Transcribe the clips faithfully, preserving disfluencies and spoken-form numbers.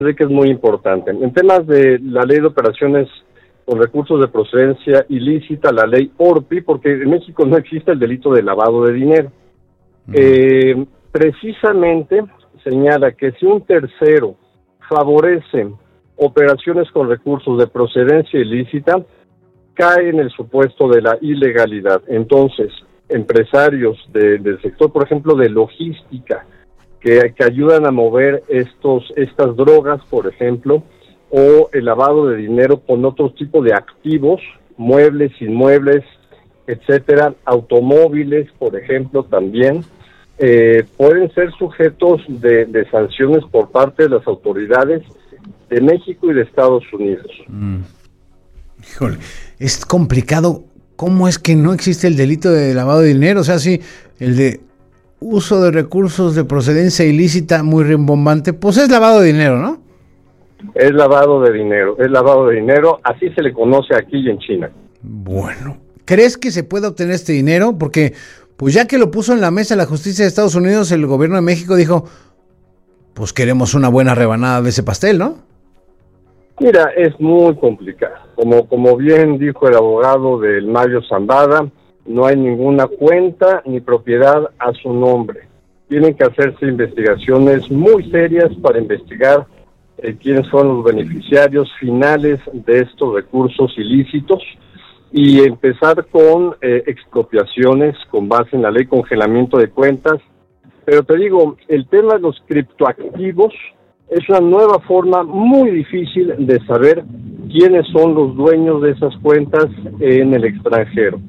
que es muy importante. En temas de la ley de operaciones con recursos de procedencia ilícita, la ley O R P I, porque en México no existe el delito de lavado de dinero. Uh-huh. Eh, precisamente señala que si un tercero favorece operaciones con recursos de procedencia ilícita, cae en el supuesto de la ilegalidad. Entonces, empresarios de, del sector, por ejemplo, de logística, que, que ayudan a mover estos estas drogas, por ejemplo, o el lavado de dinero con otro tipo de activos, muebles, inmuebles, etcétera, automóviles, por ejemplo, también, eh, pueden ser sujetos de, de sanciones por parte de las autoridades de México y de Estados Unidos. Mm. Híjole, es complicado. ¿Cómo es que no existe el delito de lavado de dinero? O sea, sí, el de uso de recursos de procedencia ilícita muy rimbombante, pues es lavado de dinero, ¿no? Es lavado de dinero, es lavado de dinero, así se le conoce aquí y en China. Bueno, ¿crees que se puede obtener este dinero? Porque, pues ya que lo puso en la mesa la justicia de Estados Unidos, el gobierno de México dijo, pues queremos una buena rebanada de ese pastel, ¿no? Mira, es muy complicado. Como, como bien dijo el abogado del Mayo Zambada, no hay ninguna cuenta ni propiedad a su nombre. Tienen que hacerse investigaciones muy serias para investigar eh, quiénes son los beneficiarios finales de estos recursos ilícitos y empezar con eh, expropiaciones con base en la ley congelamiento de cuentas. Pero te digo, el tema de los criptoactivos es una nueva forma muy difícil de saber quiénes son los dueños de esas cuentas en el extranjero.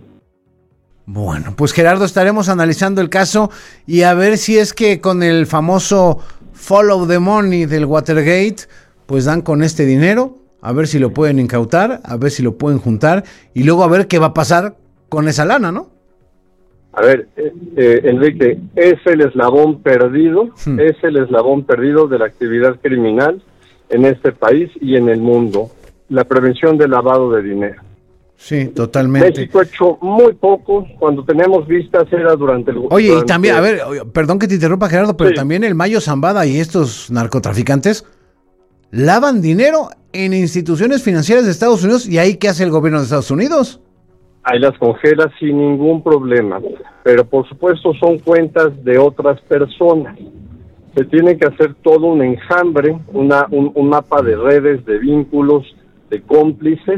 Bueno, pues Gerardo, estaremos analizando el caso y a ver si es que con el famoso follow the money del Watergate, pues dan con este dinero, a ver si lo pueden incautar, a ver si lo pueden juntar y luego a ver qué va a pasar con esa lana, ¿no? A ver, eh, eh, Enrique, es el eslabón perdido, hmm. es el eslabón perdido de la actividad criminal en este país y en el mundo, la prevención del lavado de dinero. Sí, totalmente. México ha hecho muy poco, cuando tenemos vistas era durante el... Oye, durante... y también, a ver, perdón que te interrumpa, Gerardo, pero sí. También el Mayo Zambada y estos narcotraficantes lavan dinero en instituciones financieras de Estados Unidos, ¿y ahí qué hace el gobierno de Estados Unidos? Ahí las congela sin ningún problema, pero por supuesto son cuentas de otras personas. Se tiene que hacer todo un enjambre, una, un, un mapa de redes, de vínculos, de cómplices,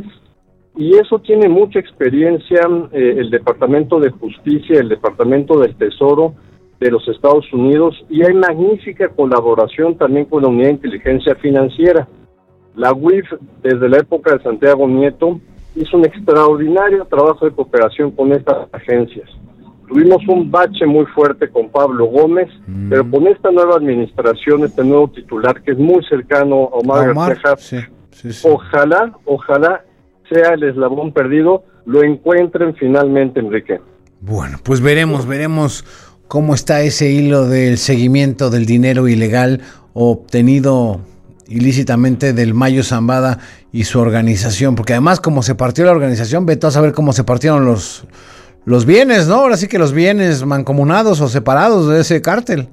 y eso tiene mucha experiencia eh, el Departamento de Justicia, el Departamento del Tesoro de los Estados Unidos, y hay magnífica colaboración también con la Unidad de Inteligencia Financiera. La U I F, desde la época de Santiago Nieto, hizo un extraordinario trabajo de cooperación con estas agencias. Tuvimos un bache muy fuerte con Pablo Gómez, mm. pero con esta nueva administración, este nuevo titular que es muy cercano a Omar, Omar García, sí, sí, sí. ojalá, ojalá sea el eslabón perdido, lo encuentren finalmente, Enrique. Bueno, pues veremos, veremos cómo está ese hilo del seguimiento del dinero ilegal obtenido ilícitamente del Mayo Zambada y su organización, porque además como se partió la organización, vete a saber cómo se partieron los los bienes, ¿no? Ahora sí que los bienes mancomunados o separados de ese cártel.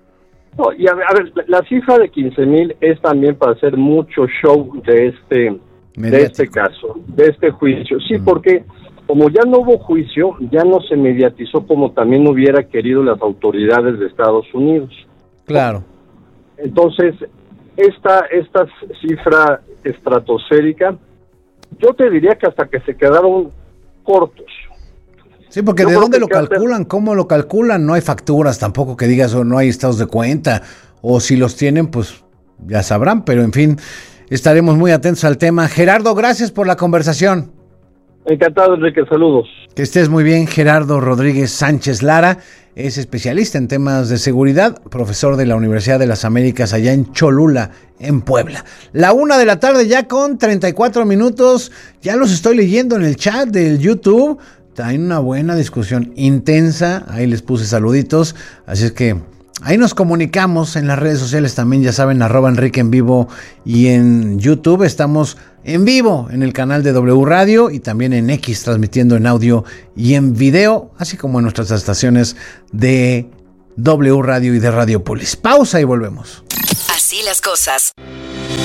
No, y a ver, a ver, la cifra de quince mil es también para hacer mucho show de este Mediático. de este caso, de este juicio. Sí, mm. porque como ya no hubo juicio, ya no se mediatizó como también hubiera querido las autoridades de Estados Unidos. Claro. Entonces, esta esta cifra estratosférica, yo te diría que hasta que se quedaron cortos. Sí, porque yo ¿de dónde lo calculan? Hacer... ¿Cómo lo calculan? No hay facturas tampoco que digas, o no hay estados de cuenta, o si los tienen, pues ya sabrán, pero en fin, estaremos muy atentos al tema. Gerardo, gracias por la conversación. Encantado, Enrique, saludos. Que estés muy bien. Gerardo Rodríguez Sánchez Lara es especialista en temas de seguridad, profesor de la Universidad de las Américas allá en Cholula, en Puebla. La una de la tarde ya con treinta y cuatro minutos, ya los estoy leyendo en el chat del YouTube. Hay una buena discusión intensa, ahí les puse saluditos, así es que ahí nos comunicamos en las redes sociales también, ya saben, arroba Enrique en vivo, y en YouTube estamos en vivo en el canal de W Radio y también en X, transmitiendo en audio y en video, así como en nuestras estaciones de W Radio y de Radiopolis. Pausa y volvemos. Así las cosas.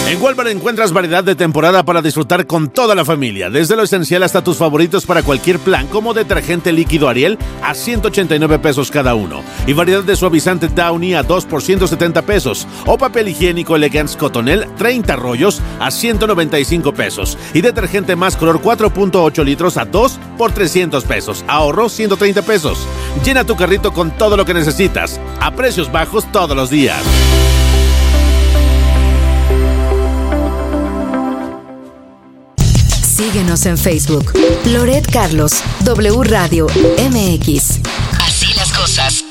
En Walmart encuentras variedad de temporada para disfrutar con toda la familia, desde lo esencial hasta tus favoritos para cualquier plan, como detergente líquido Ariel a ciento ochenta y nueve pesos cada uno, y variedad de suavizante Downy a dos por ciento setenta pesos, o papel higiénico Elegance Cotonel treinta rollos a ciento noventa y cinco pesos, y detergente Más Color cuatro punto ocho litros a dos por trescientos pesos, ahorro ciento treinta pesos. Llena tu carrito con todo lo que necesitas, a precios bajos todos los días. Síguenos en Facebook. Loret Carlos, W Radio M X. Así las cosas.